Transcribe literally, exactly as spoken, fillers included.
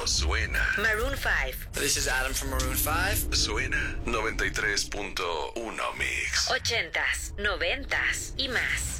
suena. Maroon five. This is Adam from Maroon five. Suena noventa y tres punto uno Mix. Ochentas, noventas y más.